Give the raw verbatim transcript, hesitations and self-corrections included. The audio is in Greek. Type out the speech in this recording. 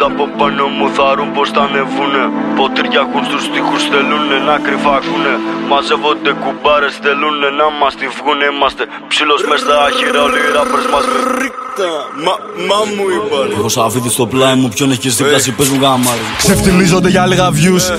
από πάνω μου θαρούν πως θα ανεβούνε. Ποτήρια έχουν στους τοίχους, θέλουνε να κρυφά ακούνε. Μαζεύονται κουμπάρες, θέλουνε να μας τη βγουνε. Είμαστε ψήλος μες στα άχυρα, όλοι οι ράπερς μας με ρίχτα. Μα, μα μου είπαν. Έχω σαφίδι στο πλάι μου, ποιον έχει και στην κλάση, πες μου γάμα. Ξεφτιλίζονται για λίγα views.